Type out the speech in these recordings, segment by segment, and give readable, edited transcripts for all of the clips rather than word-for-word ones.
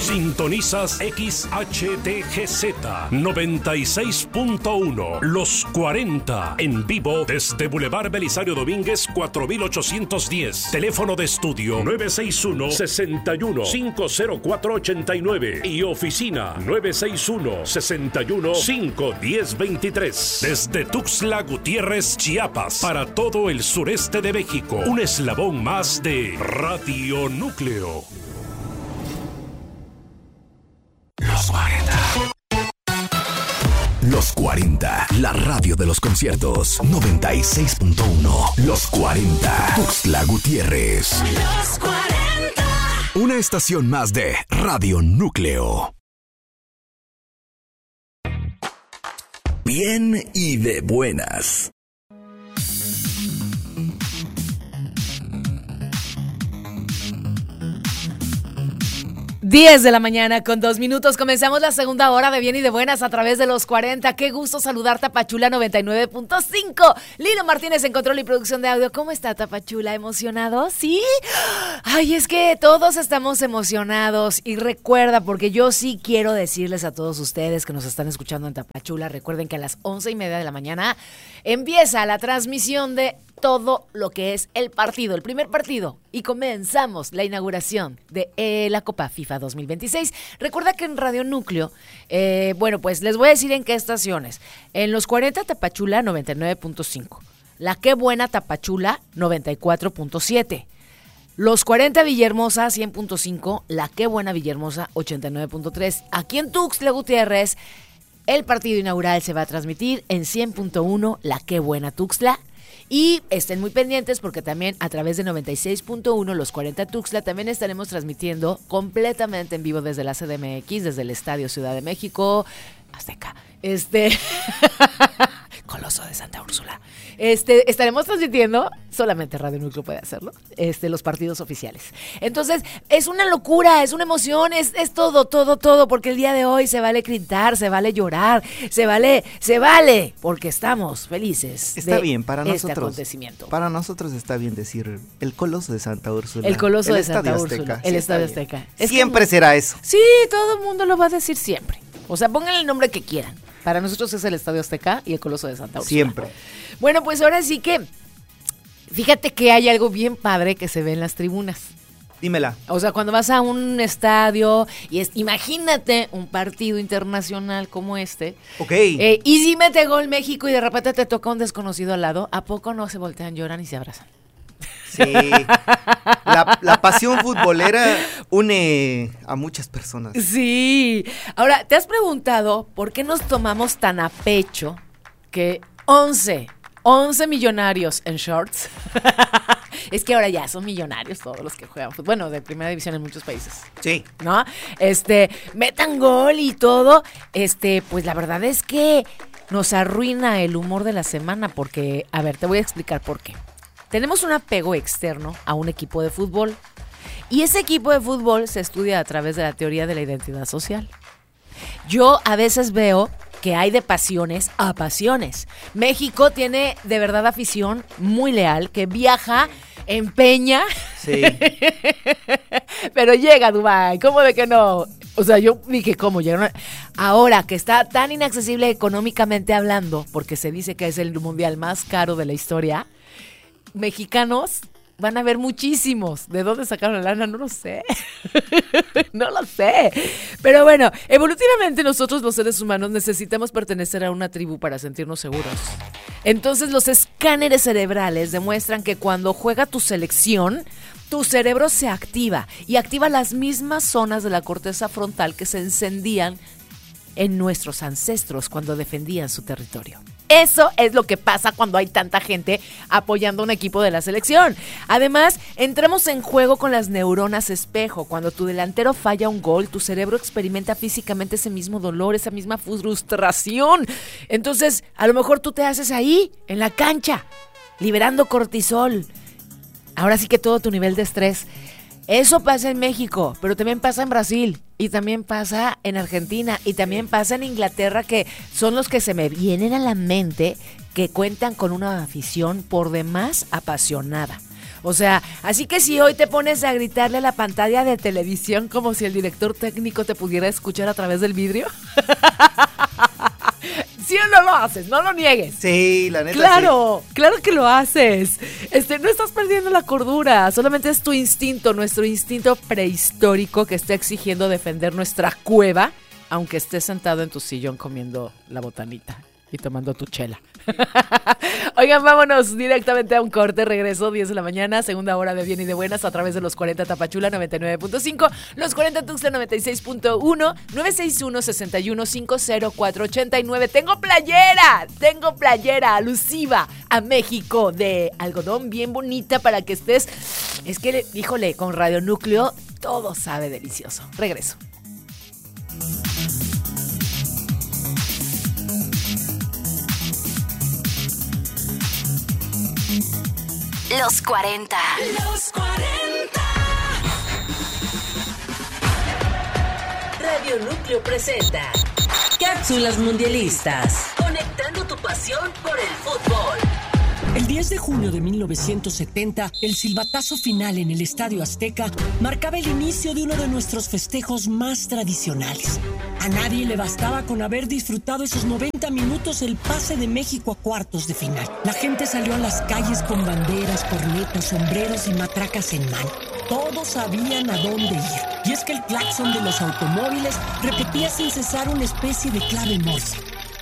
Sintonizas XHTGZ 96.1 Los 40 en vivo desde Boulevard Belisario Domínguez 4810. Teléfono de estudio 961-61-50489 y oficina 961-61-51023. Desde Tuxtla Gutiérrez, Chiapas, para todo el sureste de México. Un eslabón más de Radio Núcleo. Los 40. Los 40, la radio de los conciertos. 96.1. Los 40. Tuxtla Gutiérrez. Los 40. Una estación más de Radio Núcleo. Bien y de buenas. 10 de la mañana con 2 minutos. Comenzamos la segunda hora de Bien y de Buenas a través de los 40. Qué gusto saludar, Tapachula 99.5. Lilo Martínez en control y producción de audio. ¿Cómo está, Tapachula? ¿Emocionado? ¿Sí? Ay, es que todos estamos emocionados. Y recuerda, porque yo sí quiero decirles a todos ustedes que nos están escuchando en Tapachula, recuerden que a las 11:30 de la mañana empieza la transmisión de todo lo que es el partido, el primer partido, y comenzamos la inauguración de la Copa FIFA 2026. Recuerda que en Radio Núcleo, bueno, pues les voy a decir en qué estaciones. En los 40 Tapachula 99.5, la Qué Buena Tapachula 94.7, los 40 Villahermosa 100.5, la Qué Buena Villahermosa 89.3. Aquí en Tuxtla Gutiérrez, el partido inaugural se va a transmitir en 100.1, la Qué Buena Tuxtla. Y estén muy pendientes porque también a través de 96.1, los 40 Tuxtla, también estaremos transmitiendo completamente en vivo desde la CDMX, desde el Estadio Ciudad de México, Azteca, Coloso de Santa Úrsula. Estaremos transmitiendo, solamente Radio Núcleo puede hacerlo, los partidos oficiales. Entonces, es una locura, es una emoción, es todo, porque el día de hoy se vale gritar, se vale llorar, se vale, porque estamos felices. Está bien para nosotros. Acontecimiento. Para nosotros está bien decir el Coloso de Santa Úrsula. El Coloso de Santa Estadio Úrsula. Azteca. El Estadio Azteca. Siempre será eso. Sí, todo el mundo lo va a decir siempre. O sea, pónganle el nombre que quieran. Para nosotros es el Estadio Azteca y el Coloso de Santa Úrsula. Siempre. Bueno, pues ahora sí que, fíjate que hay algo bien padre que se ve en las tribunas. Dímela. O sea, cuando vas a un estadio y imagínate un partido internacional como este. Ok. Y si mete gol México y de repente te toca un desconocido al lado, ¿a poco no se voltean, lloran y se abrazan? Sí. La pasión futbolera une a muchas personas. Sí. Ahora, ¿te has preguntado por qué nos tomamos tan a pecho que 11 millonarios en shorts? Es que ahora ya son millonarios todos los que juegan fútbol. Bueno, de primera división en muchos países. Sí. ¿No? Metan gol y todo. Pues la verdad es que nos arruina el humor de la semana porque, a ver, te voy a explicar por qué. Tenemos un apego externo a un equipo de fútbol. Y ese equipo de fútbol se estudia a través de la teoría de la identidad social. Yo a veces veo que hay de pasiones a pasiones. México tiene de verdad afición muy leal, que viaja, empeña, sí. Pero llega a Dubái, ¿cómo de que no? O sea, yo dije, ¿cómo llegaron? Ahora que está tan inaccesible económicamente hablando, porque se dice que es el mundial más caro de la historia, mexicanos van a haber muchísimos. ¿De dónde sacaron la lana? No lo sé. No lo sé. Pero bueno, evolutivamente nosotros los seres humanos necesitamos pertenecer a una tribu para sentirnos seguros. Entonces los escáneres cerebrales demuestran que cuando juega tu selección, tu cerebro se activa y activa las mismas zonas de la corteza frontal que se encendían en nuestros ancestros cuando defendían su territorio. Eso es lo que pasa cuando hay tanta gente apoyando a un equipo de la selección. Además, entramos en juego con las neuronas espejo. Cuando tu delantero falla un gol, tu cerebro experimenta físicamente ese mismo dolor, esa misma frustración. Entonces, a lo mejor tú te haces ahí, en la cancha, liberando cortisol. Ahora sí que todo tu nivel de estrés. Eso pasa en México, pero también pasa en Brasil, y también pasa en Argentina, y también pasa en Inglaterra, que son los que se me vienen a la mente, que cuentan con una afición por demás apasionada. O sea, así que si hoy te pones a gritarle a la pantalla de televisión como si el director técnico te pudiera escuchar a través del vidrio. ¿Sí o no lo haces? No lo niegues. Sí, la neta. Claro, sí. Claro que lo haces. No estás perdiendo la cordura. Solamente es tu instinto, nuestro instinto prehistórico que está exigiendo defender nuestra cueva, aunque estés sentado en tu sillón comiendo la botanita y tomando tu chela. Oigan, vámonos directamente a un corte. Regreso 10 de la mañana, segunda hora de Bien y de Buenas a través de los 40 Tapachula 99.5, los 40 Tuxtla 96.1, 961-61-50489. Tengo playera alusiva a México de algodón bien bonita para que estés. Es que, híjole, con Radio Núcleo todo sabe delicioso. Regreso. Los 40. Los 40. Radio Núcleo presenta Cápsulas Mundialistas. Conectando tu pasión por el fútbol. El 10 de junio de 1970, el silbatazo final en el Estadio Azteca marcaba el inicio de uno de nuestros festejos más tradicionales. A nadie le bastaba con haber disfrutado esos 90 minutos el pase de México a cuartos de final. La gente salió a las calles con banderas, cornetas, sombreros y matracas en mano. Todos sabían a dónde ir. Y es que el claxon de los automóviles repetía sin cesar una especie de clave Morse,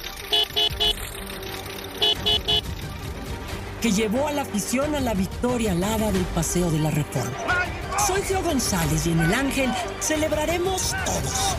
que llevó a la afición a la victoria alada del Paseo de la Reforma. Soy Gio González y en El Ángel celebraremos todos.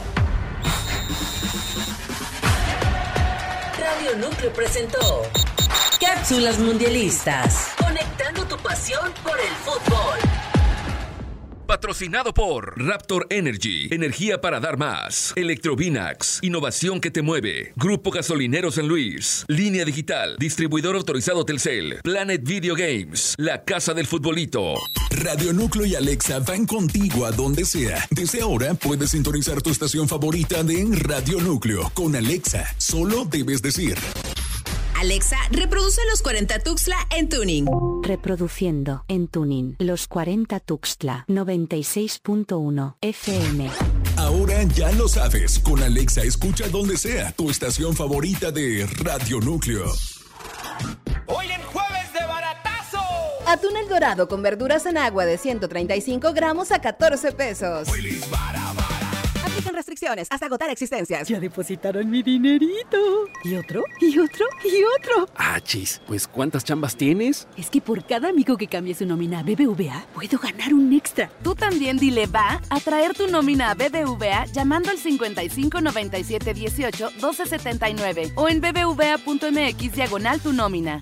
Radio Núcleo presentó Cápsulas Mundialistas. Conectando tu pasión por el fútbol. Patrocinado por Raptor Energy, energía para dar más. Electrovinax, innovación que te mueve. Grupo Gasolinero San Luis, Línea Digital, distribuidor autorizado Telcel, Planet Video Games, la casa del futbolito. Radio Núcleo y Alexa van contigo a donde sea. Desde ahora puedes sintonizar tu estación favorita de Radio Núcleo con Alexa. Solo debes decir: Alexa, reproduce los 40 Tuxtla en tuning. Reproduciendo en tuning los 40 Tuxtla 96.1 FM. Ahora ya lo sabes. Con Alexa escucha donde sea tu estación favorita de Radio Núcleo. Hoy en Jueves de Baratazo. Atún El Dorado con verduras en agua de 135 gramos a 14 pesos. Aplican restricciones hasta agotar existencias. Ya depositaron mi dinerito. ¿Y otro? ¿Y otro? ¿Y otro? Ah, chis, pues ¿cuántas chambas tienes? Es que por cada amigo que cambie su nómina a BBVA, puedo ganar un extra. Tú también dile va a traer tu nómina a BBVA llamando al 55 97 18 12 79 o en bbva.mx/tu nómina.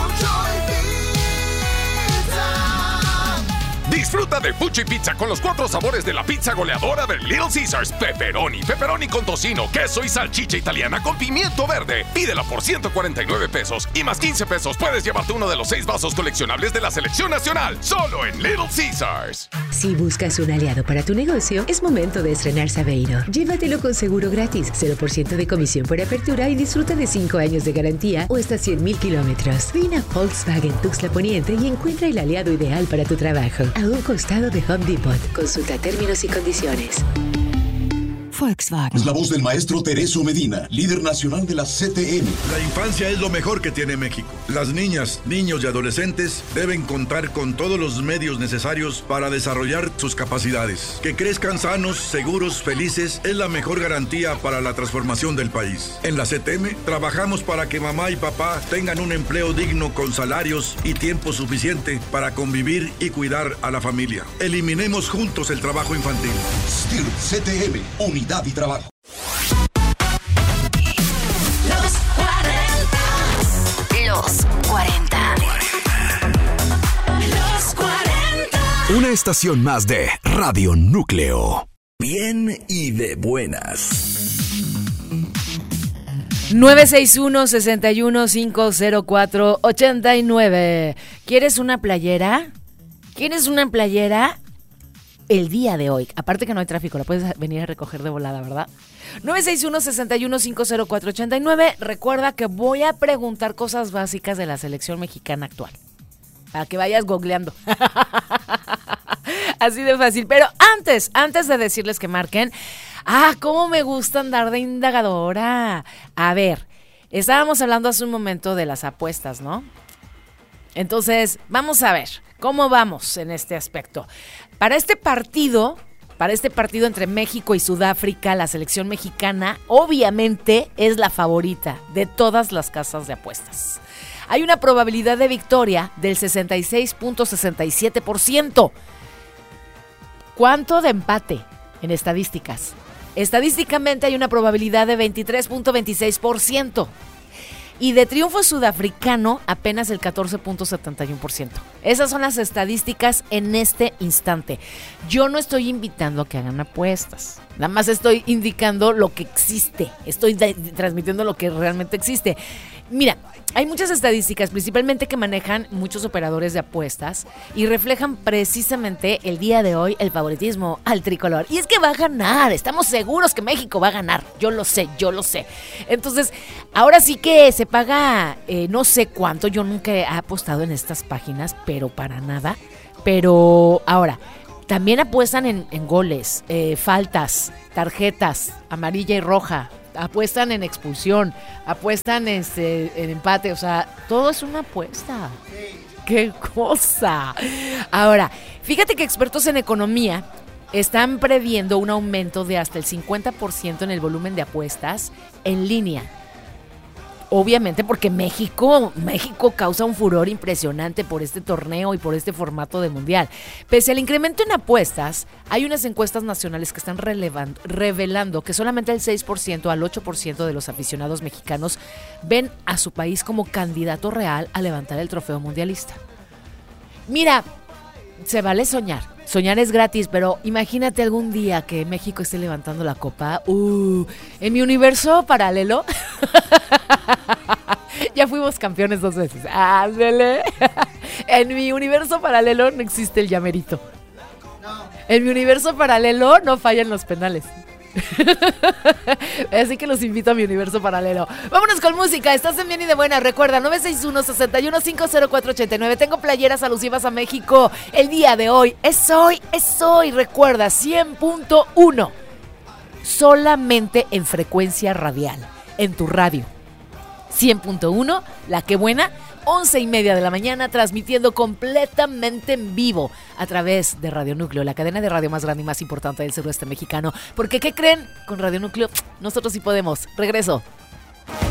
Disfruta de Pucho y Pizza con los 4 sabores de la pizza goleadora de Little Caesars. Pepperoni con tocino, queso y salchicha italiana con pimiento verde. Pídela por 149 pesos y más 15 pesos puedes llevarte uno de los 6 vasos coleccionables de la selección nacional. Solo en Little Caesars. Si buscas un aliado para tu negocio, es momento de estrenar Saveiro. Llévatelo con seguro gratis, 0% de comisión por apertura y disfruta de 5 años de garantía o hasta 100,000 kilómetros. Ven a Volkswagen Tuxtla Poniente y encuentra el aliado ideal para tu trabajo. A un costado de Home Depot. Consulta términos y condiciones. Volkswagen. Es la voz del maestro Tereso Medina, líder nacional de la CTM. La infancia es lo mejor que tiene México. Las niñas, niños y adolescentes deben contar con todos los medios necesarios para desarrollar sus capacidades. Que crezcan sanos, seguros, felices es la mejor garantía para la transformación del país. En la CTM trabajamos para que mamá y papá tengan un empleo digno con salarios y tiempo suficiente para convivir y cuidar a la familia. Eliminemos juntos el trabajo infantil. STIR CTM, unidad y trabajo. Los 40. Los 40. Los 40. Una estación más de Radio Núcleo. Bien y de buenas. 961-61-504-89. ¿Quieres una playera? ¿Quieres una playera? El día de hoy, aparte que no hay tráfico, la puedes venir a recoger de volada, ¿verdad? 961-61-504-89. Recuerda que voy a preguntar cosas básicas de la selección mexicana actual. para que vayas googleando. Así de fácil. Pero antes de decirles que marquen, cómo me gusta andar de indagadora. A ver, estábamos hablando hace un momento de las apuestas, ¿no? Entonces, vamos a ver cómo vamos en este aspecto. Para este partido entre México y Sudáfrica, la selección mexicana obviamente es la favorita de todas las casas de apuestas. Hay una probabilidad de victoria del 66.67%. ¿Cuánto de empate en estadísticas? Estadísticamente hay una probabilidad de 23.26%. Y de triunfo sudafricano apenas el 14.71%. Esas son las estadísticas en este instante. Yo no estoy invitando a que hagan apuestas. Nada más estoy indicando lo que existe. Estoy transmitiendo lo que realmente existe. Mira, hay muchas estadísticas, principalmente que manejan muchos operadores de apuestas y reflejan precisamente el día de hoy el favoritismo al tricolor. Y es que va a ganar, estamos seguros que México va a ganar, yo lo sé. Entonces, ahora sí que se paga no sé cuánto, yo nunca he apostado en estas páginas, pero para nada. Pero ahora, también apuestan en goles, faltas, tarjetas, amarilla y roja. Apuestan en expulsión, apuestan en empate, o sea, todo es una apuesta. Sí. ¡Qué cosa! Ahora, fíjate que expertos en economía están previendo un aumento de hasta el 50% en el volumen de apuestas en línea. Obviamente porque México causa un furor impresionante por este torneo y por este formato de mundial. Pese al incremento en apuestas, hay unas encuestas nacionales que están revelando que solamente el 6% al 8% de los aficionados mexicanos ven a su país como candidato real a levantar el trofeo mundialista. Mira, se vale soñar. Soñar es gratis, pero imagínate algún día que México esté levantando la copa. En mi universo paralelo ya fuimos campeones 2 veces. ¡Ándale! En mi universo paralelo no existe el llamerito. En mi universo paralelo no fallan los penales. Así que los invito a mi universo paralelo. Vámonos con música, estás en Bien y de Buena. Recuerda, 961-61-50489. Tengo playeras alusivas a México. El día de hoy es hoy. Recuerda, 100.1 solamente en frecuencia radial, en tu radio. 100.1, la que buena, 11:30 de la mañana, transmitiendo completamente en vivo a través de Radio Núcleo, la cadena de radio más grande y más importante del suroeste mexicano. Porque, ¿qué creen? Con Radio Núcleo, nosotros sí podemos. Regreso.